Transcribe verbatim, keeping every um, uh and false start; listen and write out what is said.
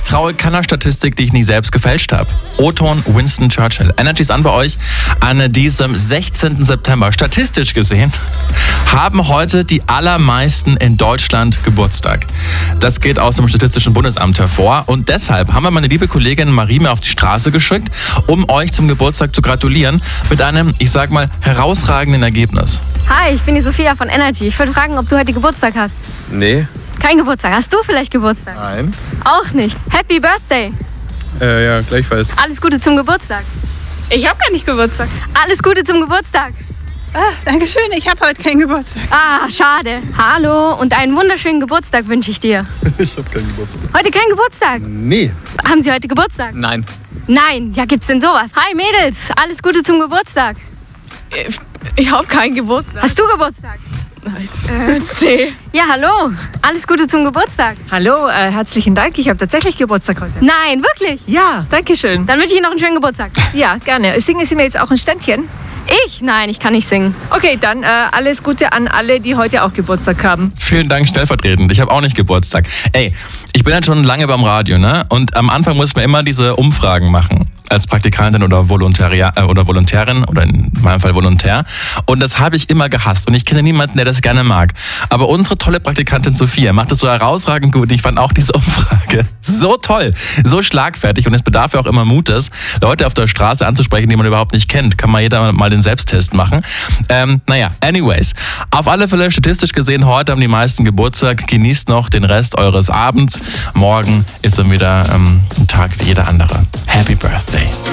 traue keiner Statistik, die ich nie selbst gefälscht habe. O-Ton Winston Churchill. Energy ist an bei euch an diesem sechzehnten September. Statistisch gesehen haben heute die allermeisten in Deutschland Geburtstag. Das geht aus dem Statistischen Bundesamt hervor. Und deshalb haben wir meine liebe Kollegin Marie mir auf die Straße geschickt, um euch zum Geburtstag zu gratulieren mit einem, ich sag mal, herausragenden Ergebnis. Hi, ich bin die Sophia von Energy. Ich wollte fragen, ob du heute Geburtstag hast. Nee. Kein Geburtstag. Hast du vielleicht Geburtstag? Nein. Auch nicht. Happy Birthday. Äh, ja, gleichfalls. Alles Gute zum Geburtstag. Ich habe gar nicht Geburtstag. Alles Gute zum Geburtstag. Ah, Dankeschön, ich habe heute keinen Geburtstag. Ah, schade. Hallo und einen wunderschönen Geburtstag wünsche ich dir. Ich habe keinen Geburtstag. Heute kein Geburtstag? Nee. Haben Sie heute Geburtstag? Nein. Nein. Ja, gibt's denn sowas? Hi Mädels, alles Gute zum Geburtstag. Ich, ich habe keinen Geburtstag. Hast du Geburtstag? Nein. Äh, nee. Ja, hallo. Alles Gute zum Geburtstag. Hallo, äh, herzlichen Dank. Ich habe tatsächlich Geburtstag heute. Nein, wirklich? Ja, danke schön. Dann wünsche ich Ihnen noch einen schönen Geburtstag. Ja, gerne. Singen Sie mir jetzt auch ein Ständchen? Ich? Nein, ich kann nicht singen. Okay, dann äh, alles Gute an alle, die heute auch Geburtstag haben. Vielen Dank stellvertretend. Ich habe auch nicht Geburtstag. Ey, ich bin halt schon lange beim Radio, ne? Und am Anfang muss man immer diese Umfragen machen. Als Praktikantin oder, Volontäria, äh, oder Volontärin oder in meinem Fall Volontär. Und das habe ich immer gehasst. Und ich kenne niemanden, der das gerne mag. Aber unsere tolle Praktikantin Sophia macht es so herausragend gut. Ich fand auch diese Umfrage so toll, so schlagfertig. Und es bedarf ja auch immer Mutes, Leute auf der Straße anzusprechen, die man überhaupt nicht kennt. Kann mal jeder mal den Selbsttest machen. Ähm, naja, anyways. Auf alle Fälle statistisch gesehen, heute haben die meisten Geburtstag. Genießt noch den Rest eures Abends. Morgen ist dann wieder ähm, ein Tag wie jeder andere. Happy Birthday.